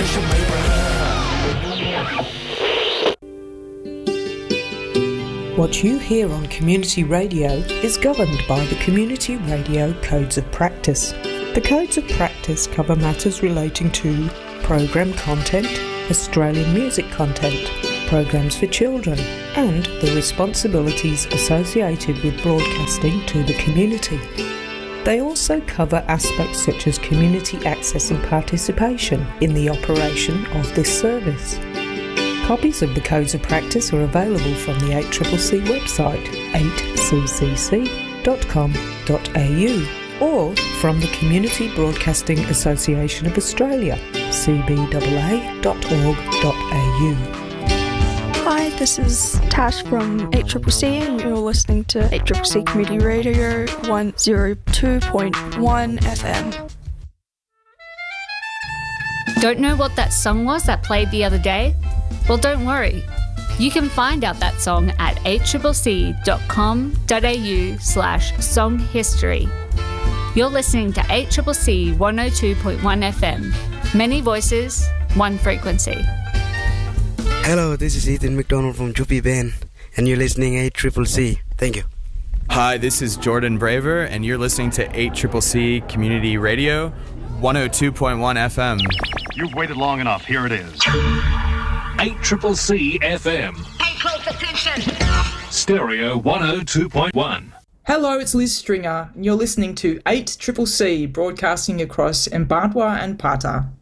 What you hear on community radio is governed by the Community Radio Codes of Practice. The Codes of Practice cover matters relating to program content, Australian music content, programs for children, and the responsibilities associated with broadcasting to the community. They also cover aspects such as community access and participation in the operation of this service. Copies of the Codes of Practice are available from the 8CCC website, 8ccc.com.au, or from the Community Broadcasting Association of Australia, cbaa.org.au. Hi, this is Tash from 8CCC and you're listening to 8CCC Community Radio 102.1 FM. Don't know what that song was that played the other day? Well, don't worry. You can find out that song at 8ccc.com.au/songhistory. You're listening to 8CCC 102.1 FM. Many voices, one frequency. Hello, this is Ethan McDonald from Juppie Band, and you're listening 8CCC. Thank you. Hi, this is Jordan Braver, and you're listening to 8CCC Community Radio 102.1 FM. You've waited long enough. Here it is. 8CCC FM. Pay close attention. Stereo 102.1. Hello, it's Liz Stringer, and you're listening to 8CCC broadcasting across Mparntwe and Pata.